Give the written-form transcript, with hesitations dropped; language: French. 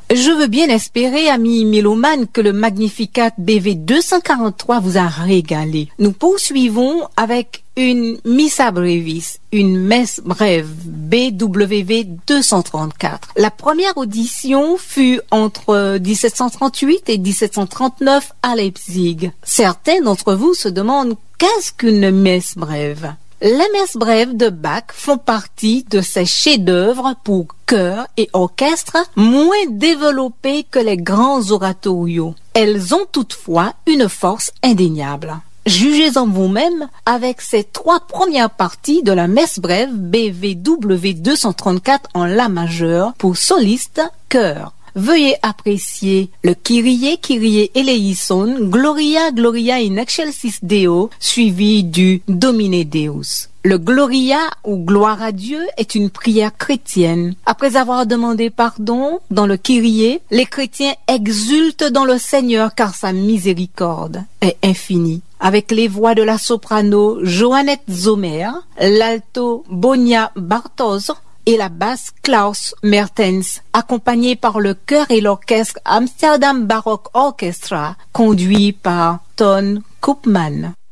Je veux bien espérer, amis mélomanes, que le Magnificat BV 243 vous a régalé. Nous poursuivons avec une Missa Brevis, une messe brève BWV 234. La première audition fut entre 1738 et 1739 à Leipzig. Certains d'entre vous se demandent qu'est-ce qu'une messe brève? Les messes brèves de Bach font partie de ces chefs-d'œuvre pour chœur et orchestre moins développés que les grands oratorios. Elles ont toutefois une force indéniable. Jugez-en vous-même avec ces trois premières parties de la messe brève BWV 234 en La majeur pour soliste, chœur. Veuillez apprécier le Kyrie, Kyrie eleison, Gloria, Gloria in excelsis Deo, suivi du Domine Deus. Le Gloria ou gloire à Dieu est une prière chrétienne. Après avoir demandé pardon dans le Kyrie, les chrétiens exultent dans le Seigneur car sa miséricorde est infinie. Avec les voix de la soprano Joannette Zomer, l'alto Bonia Bartos et la basse Klaus Mertens, accompagné par le chœur et l'orchestre Amsterdam Baroque Orchestra, conduit par Ton Koopman.